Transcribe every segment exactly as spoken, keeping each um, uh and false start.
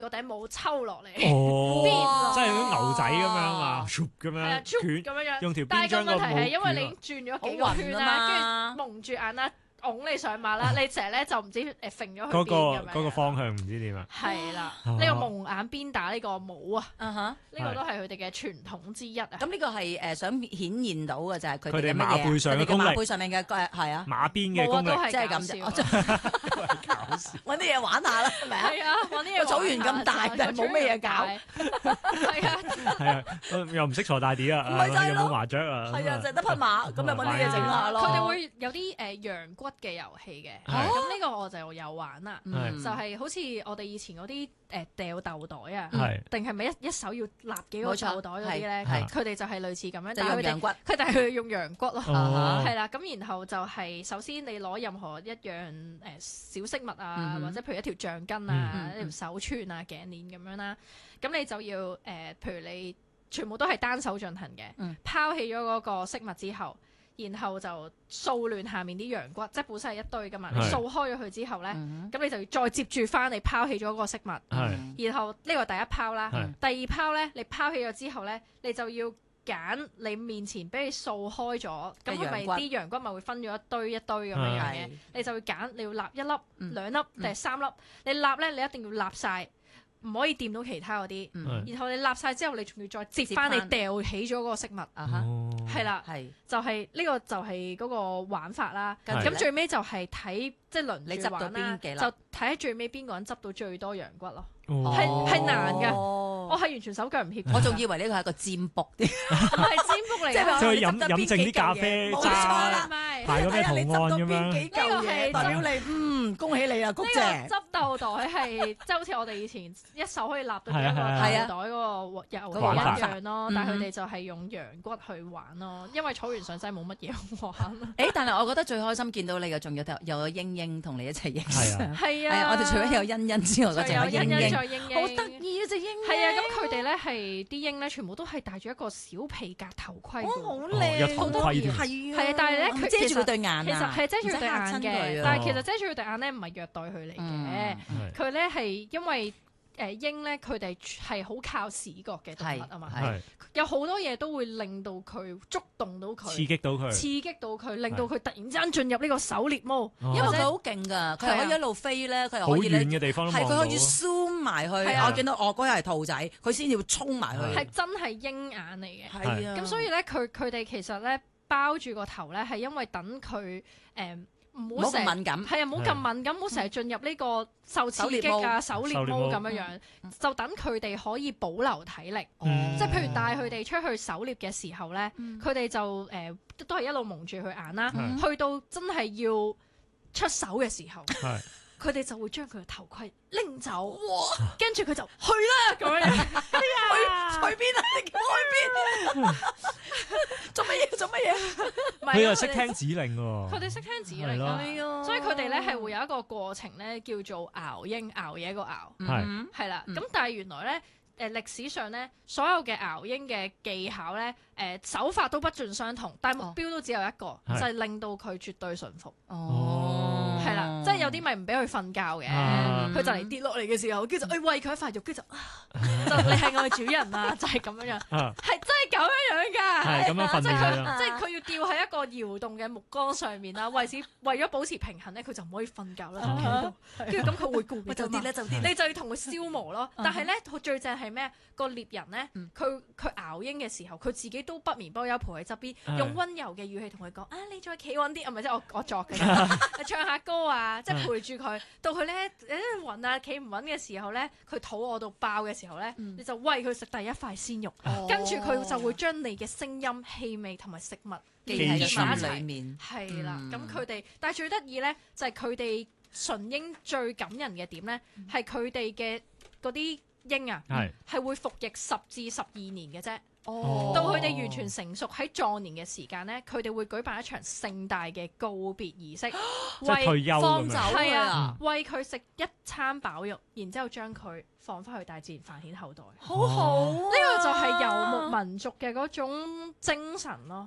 個頂帽抽落嚟， 哦， 邊即係嗰啲牛仔咁樣啊，咁係啊， 樣咁捲， 樣樣。 用條但係個問邊將個帽題係因為你捲已經轉咗幾好暈個圈啊嘛啦，跟住蒙住眼啦，擁你上馬啦，你成日咧就唔知誒揈咗去邊嗰個咁樣。 嗰個方向唔知點啊。 係啦， 哦呢個蒙眼邊打呢個帽啊， 啊哈， 呢個都係佢哋嘅傳統之一啊。 咁呢個係誒想顯現到嘅就係佢佢哋哋嘅乜嘢啊馬背上嘅佢哋功力馬背上面嘅誒係啊， 馬邊嘅冇啊， 功力都係即係咁搞笑啫我真搞笑。 揾啲嘢玩下啦，係咪啊？ 係啊，揾啲嘢個草原咁大玩下但係冇咩嘢搞係啊， 係啊，又唔識坐大碟啊， 唔係就係咯有冇麻雀啊？ 係啊，就係得匹馬，咁就揾啲嘢整下咯。 佢哋會有啲誒羊骨嘅遊戲嘅， 係咁呢個我就有玩啦， 嗯就係好似我哋以前嗰啲誒掉豆袋啊， 係定係咪一一手要立幾個冇錯豆袋嗰啲咧？ 係佢哋就係類似咁樣， 就但係佢哋用羊骨， 佢哋係用羊骨咯。 哦係啦，咁然後就係首先你攞任何一樣誒小飾物啊， 嗯哼或者譬如一條橡筋啊、 嗯一條手串啊、頸鏈咁樣啦，咁你就要誒、呃，譬如你全部都係單手進行嘅， 嗯拋棄咗嗰個飾物之後，然後就掃亂下面啲羊骨，即係本身係一堆噶嘛，你係掃開咗佢之後咧，咁、 嗯你就要再接住翻你拋棄咗嗰個飾物， 係然後呢個第一拋啦， 係第二拋咧你拋棄咗之後咧，你就要揀你面前俾你掃開咗，咁佢咪嘅羊骨啲羊骨咪會分咗一堆一堆咁樣樣嘅係， 你就要揀你要立一粒、 嗯兩粒定係三粒，你立咧你一定要立晒，唔可以掂到其他嗰啲， 嗯然後你立晒之後，你仲要再接翻你接返掉起咗嗰個飾物， 啊哈， 哦係啦， 係就係呢個就係嗰個玩法啦。咁跟住咧最尾就係睇即係輪住你執到玩啦， 邊幾粒就睇最尾邊個人執到最多羊骨咯。 哦係係難㗎哦我係完全手腳唔協調， 我仲以為呢個係一個占卜啲， 唔係占卜嚟即係話㗎， 即係飲你執得邊飲剩啲咖啡幾嚿嘢冇渣錯啦唔係。 擺嗰咩圖案咁樣， 幾嚿嘢， 呢個係代表你嗯恭喜你啊，谷呢姐個。執豆袋係即係好似我哋以前一手可以立到幾個係豆啊係啊袋嗰個遊戲玩法一樣咯， 嗯但係佢哋就係用羊骨去玩咯，因為草原上真係冇乜嘢玩。 誒，但係我覺得最開心見到你嘅，仲有有個英英同你一齊影相。 係啊係係啊，我哋除咗有欣欣之外，嗰仲有欣欣， 仲有英英， 再英英， 好得意啊隻英英。 係啊，咁佢哋咧係啲鷹咧，全部都係戴住一個小皮革頭盔㗎哦，好哦有頭靚， 盔添係係啊但係咧佢遮住佢對眼啊， 其實係遮住佢對眼唔使嚇親嘅， 佢啊但係其實遮住佢對眼咧唔係虐待佢嚟嘅嗯， 係佢咧係因為誒鷹咧佢哋係好靠視覺嘅動物啊嘛， 係係有好多嘢都會令到佢觸動到佢， 刺激到佢， 刺激到佢，令到佢突然之間進入呢個狩獵模式。 哦因為佢好勁㗎，佢係可以一路飛咧，佢又可以咧好遠嘅地方都望到係佢可以 zoom 埋去。 係啊我見到我嗰日係兔仔，佢先要衝埋去。 係真係鷹眼嚟嘅。 係啊， 咁所以咧，佢佢哋其實咧包住個頭咧，係因為等佢誒唔唔好好成咁敏感。 係啊，唔好咁敏感，唔好成日進入呢個受刺激啊、狩獵毛咁樣樣，就等佢哋可以保留體力。 嗯即係譬如帶佢哋出去狩獵嘅時候咧， 嗯佢哋就誒都係一路蒙住佢眼啦。 嗯去到真係要出手嘅時候， 係佢哋就會將佢嘅頭盔拎走，跟住佢就去啦咁樣。 去邊啊？你叫我去邊？做乜嘢？做乜嘢？ 唔係啊佢又識哋聽指令喎， 佢哋識聽指係咯令啊， 啊所以佢哋咧係會有一個過程咧，叫做熬鷹，熬嘢個熬， 係係啦。 嗯咁但係原來咧。誒歷史上咧，所有嘅熬鷹嘅技巧咧，誒、手法都不盡相同，但係目標都只有一個， 係就係令到佢絕對順服。 哦， 係啦，即係有啲咪唔俾佢瞓覺嘅， 啊佢就嚟跌落嚟嘅時候，跟住就誒餵佢一塊肉，跟住就啊，就你係我嘅主人啊，就係咁樣樣， 啊係真係咁樣樣㗎。 係咁樣訓即係練佢啦， 佢，即係佢要吊喺一個搖動嘅木杆上面啦，為此為咗保持平衡咧，佢就唔可以瞓覺啦，企喺度跟住咁佢會攰㗎嘛喂就跌咧就跌， 你就要同佢消磨咯。但係咧，佢最正係咩？個獵人咧，佢佢熬鷹嘅時候，佢自己都不眠不休陪喺側邊， 係用温柔嘅語氣同佢講：啊，你再企穩啲，啊，唔係即係我我作嘅啫，唱下歌啊，即係陪住佢。到佢咧誒暈啊，企唔穩嘅時候咧，佢肚餓到爆嘅時候咧，你就餵佢食第一塊鮮肉，跟住佢就會將你嘅聲音、氣味同埋食物記連喺結埋一齊心裡。面。 係啦， 嗯咁佢哋，但係最得意咧，就係佢哋純鷹最感人嘅點咧，係佢哋嘅嗰啲鷹啊， 係係會服役十至十二年嘅啫。 哦到佢哋完全成熟喺壯年嘅時間咧，佢哋會舉辦一場盛大嘅告別儀式， 即係退休咁放走樣， 係啊啊， 為佢食一餐飽肉，然之後將佢放翻去大自然繁衍後代。呢好好啊， 個就係遊牧民族嘅嗰種精神咯。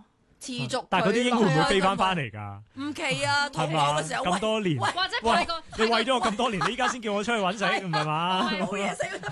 持續。 但係嗰啲鷹會唔會飛翻翻嚟？ 嚟㗎？ 唔奇啊，肚餓係嘛？ 嘅時候， 咁多年， 喂或者哇派個你餵咗我咁多年，你依家先叫我出去揾食，唔係嘛？ 冇嘢食。